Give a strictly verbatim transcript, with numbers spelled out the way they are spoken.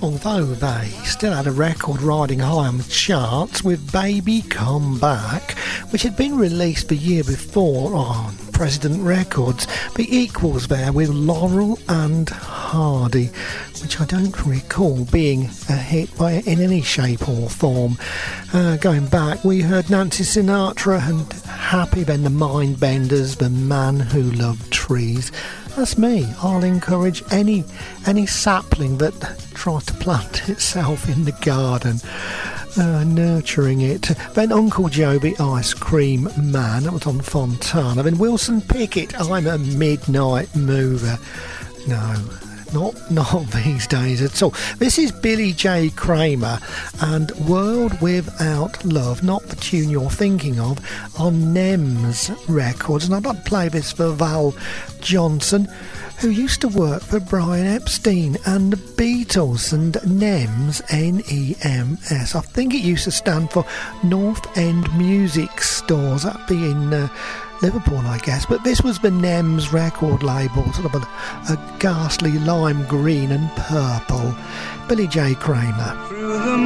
although they still had a record riding high on the charts with Baby Come Back, which had been released the year before on President Records. The equals there with Laurel and Hardy, which I don't recall being a hit by in any shape or form. Uh, going back, we heard Nancy Sinatra and Happy, then the Mindbenders, The Man Who Loved Trees. That's me. I'll encourage any any sapling that tries to plant itself in the garden, uh, nurturing it. Then Uncle Joby, Ice Cream Man, that was on Fontana. Then Wilson Pickett, I'm a Midnight Mover. No, not not these days at all. This is Billy J. Kramer and World Without Love, not the tune you're thinking of, on Nems Records. And I'd like to play this for Val Johnson, who used to work for Brian Epstein and the Beatles. And Nems, N E M S, I think it used to stand for North End Music Stores. That'd be in uh, Liverpool, I guess. But this was the Nems record label, sort of a, a ghastly lime green and purple. Billy J. Kramer.